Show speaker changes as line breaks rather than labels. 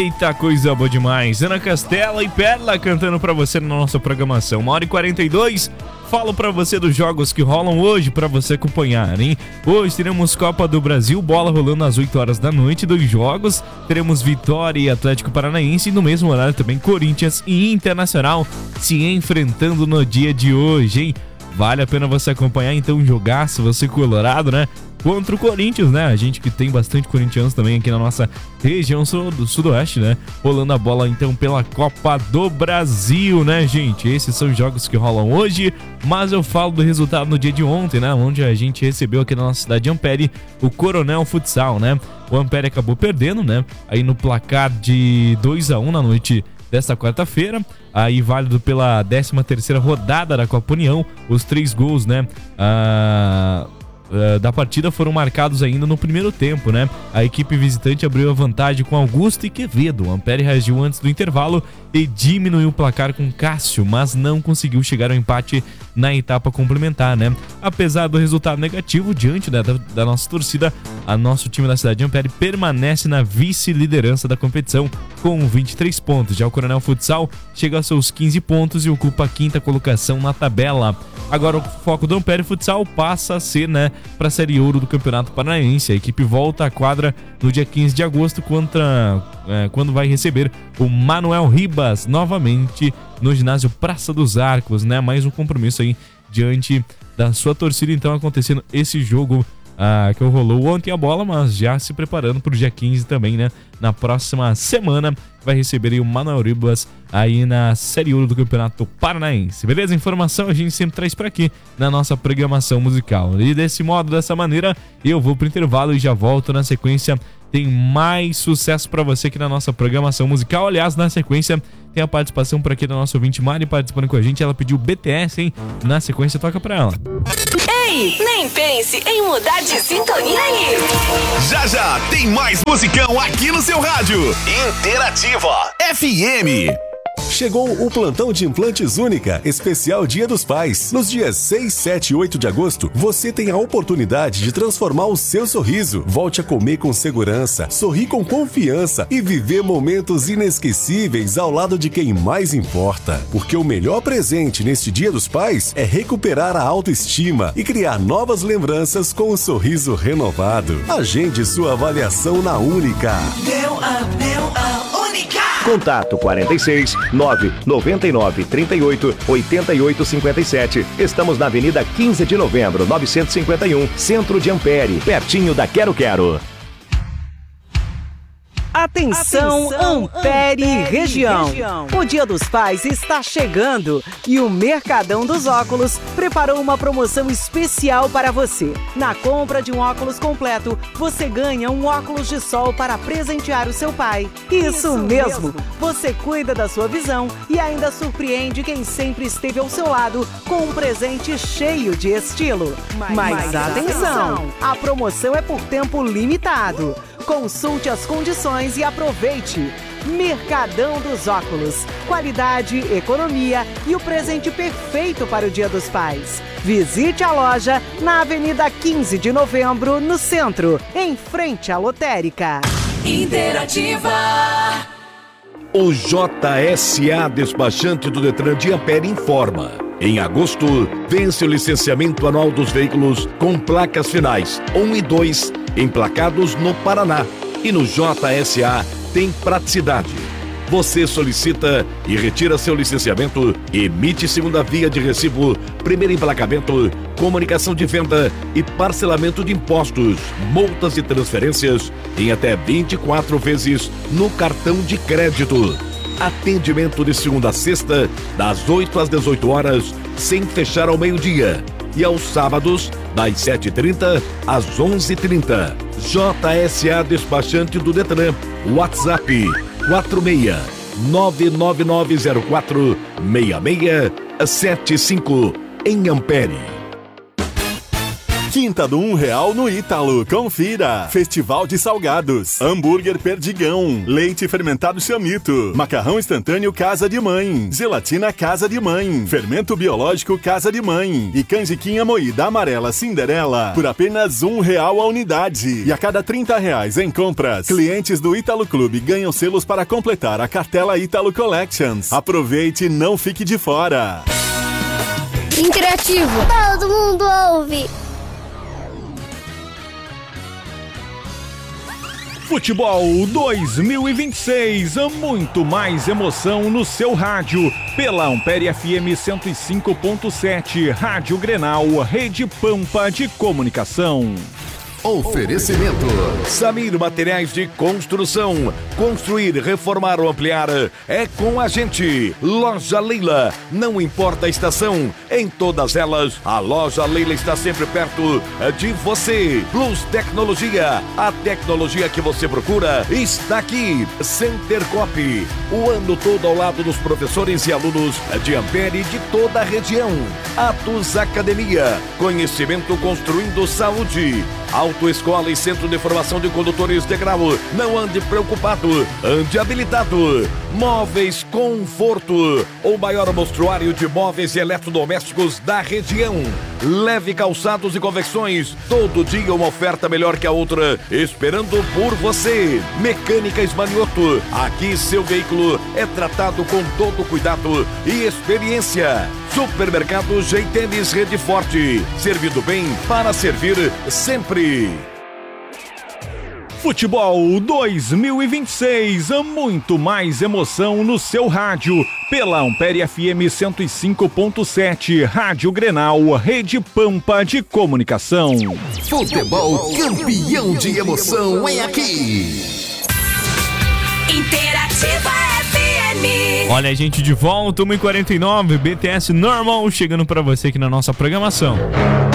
Eita, coisa boa demais. Ana Castela e Perla cantando pra você na nossa programação. 1h42. Falo pra você dos jogos que rolam hoje pra você acompanhar, hein? Hoje teremos Copa do Brasil, bola rolando às 8 horas da noite, 2 jogos. Teremos Vitória e Atlético Paranaense e no mesmo horário também Corinthians e Internacional se enfrentando no dia de hoje, hein? Vale a pena você acompanhar então um jogaço, você colorado, né? Contra o Corinthians, né? A gente que tem bastante corintianos também aqui na nossa região do sudoeste, né? Rolando a bola então pela Copa do Brasil, né, gente? Esses são os jogos que rolam hoje, mas eu falo do resultado no dia de ontem, né? Onde a gente recebeu aqui na nossa cidade de Ampere o Coronel Futsal, né? O Ampere acabou perdendo, né? Aí no placar de 2-1 na noite desta quarta-feira, aí válido pela 13ª rodada da Copa União, os 3 gols, né, da partida foram marcados ainda no primeiro tempo, né? A equipe visitante abriu a vantagem com Augusto e Quevedo. O Ampere reagiu antes do intervalo e diminuiu o placar com Cássio, mas não conseguiu chegar ao empate na etapa complementar, né? Apesar do resultado negativo diante da nossa torcida, a nosso time da cidade de Ampere permanece na vice-liderança da competição com 23 pontos. Já o Coronel Futsal chega aos seus 15 pontos e ocupa a 5ª colocação na tabela. Agora o foco do Ampere Futsal passa a ser, né, para a Série Ouro do Campeonato Paranaense. A equipe volta à quadra no dia 15 de agosto quando vai receber o Manuel Ribas novamente no ginásio Praça dos Arcos, né? Mais um compromisso aí diante da sua torcida, então acontecendo esse jogo que rolou ontem a bola, mas já se preparando para o dia 15 também, né? Na próxima semana vai receber aí o Manuel Ribas aí na Série Ouro do Campeonato Paranaense. Beleza? Informação a gente sempre traz para aqui na nossa programação musical. E desse modo, dessa maneira, eu vou pro intervalo e já volto. Na sequência tem mais sucesso para você aqui na nossa programação musical. Aliás, na sequência tem a participação por aqui da nossa ouvinte Mari participando com a gente. Ela pediu BTS, hein? Na sequência toca pra ela.
Ei, nem pense em mudar de sintonia aí.
Já já tem mais musicão aqui no seu rádio. Interativa FM.
Chegou o plantão de implantes Única, especial Dia dos Pais. Nos dias 6, 7 e 8 de agosto, você tem a oportunidade de transformar o seu sorriso. Volte a comer com segurança, sorrir com confiança e viver momentos inesquecíveis ao lado de quem mais importa. Porque o melhor presente neste Dia dos Pais é recuperar a autoestima e criar novas lembranças com um sorriso renovado. Agende sua avaliação na Única.
Única.
Contato 46 999 38 88 57. Estamos na Avenida 15 de Novembro, 951, Centro de Ampere, pertinho da Quero Quero.
Atenção, Ampere região. O Dia dos Pais está chegando e o Mercadão dos Óculos preparou uma promoção especial para você. Na compra de um óculos completo, você ganha um óculos de sol para presentear o seu pai. Isso mesmo! Você cuida da sua visão e ainda surpreende quem sempre esteve ao seu lado com um presente cheio de estilo. Mas atenção! A promoção é por tempo limitado. Consulte as condições e aproveite. Mercadão dos Óculos. Qualidade, economia e o presente perfeito para o Dia dos Pais. Visite a loja na Avenida 15 de Novembro, no centro, em frente à lotérica.
Interativa.
O JSA Despachante do Detran de Ampere informa. Em agosto, vence o licenciamento anual dos veículos com placas finais 1 e 2, emplacados no Paraná. E no JSA tem praticidade. Você solicita e retira seu licenciamento, emite segunda via de recibo, primeiro emplacamento, comunicação de venda e parcelamento de impostos, multas e transferências em até 24 vezes no cartão de crédito. Atendimento de segunda a sexta, das 8 às 18 horas, sem fechar ao meio-dia. E aos sábados, das 7h30 às 11h30. JSA Despachante do Detran. WhatsApp 46 99904 6675 em Ampere.
Quinta do R$1 no Ítalo. Confira. Festival de salgados. Hambúrguer Perdigão. Leite fermentado Chamito. Macarrão instantâneo Casa de Mãe. Gelatina Casa de Mãe. Fermento biológico Casa de Mãe. E canjiquinha moída amarela Cinderela por apenas R$1 a unidade. E a cada R$30 em compras, clientes do Ítalo Clube ganham selos para completar a cartela Ítalo Collections. Aproveite e não fique de fora.
Interativo. Todo mundo ouve.
Futebol 2026, muito mais emoção no seu rádio, pela Ampere FM 105.7, Rádio Grenal, Rede Pampa de Comunicação.
Oferecimento Samir Materiais de Construção. Construir, reformar ou ampliar é com a gente. Loja Leila, não importa a estação, em todas elas a Loja Leila está sempre perto de você. Plus Tecnologia, a tecnologia que você procura está aqui. Center Cop, o ano todo ao lado dos professores e alunos de Ampere e de toda a região. Atos Academia, conhecimento construindo saúde. Autoescola e Centro de Formação de Condutores de Grau. Não ande preocupado, ande habilitado. Móveis Conforto, o maior mostruário de móveis e eletrodomésticos da região. Leve calçados e convecções, todo dia uma oferta melhor que a outra, esperando por você. Mecânica Esmanioto, aqui seu veículo é tratado com todo cuidado e experiência. Supermercado Geitenes Rede Forte, servido bem para servir sempre.
Futebol 2026, muito mais emoção no seu rádio, pela Ampere FM 105.7, Rádio Grenal, Rede Pampa de Comunicação.
Futebol campeão de emoção é aqui.
Interativa FM.
Olha a gente de volta, 1h49, BTS Normal chegando pra você aqui na nossa programação.